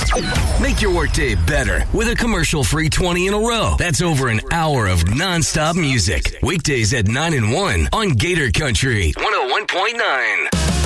Make your workday better with a commercial-free 20 in a row. That's over an hour of nonstop music. Weekdays at 9 and 1 on Gator Country 101.9.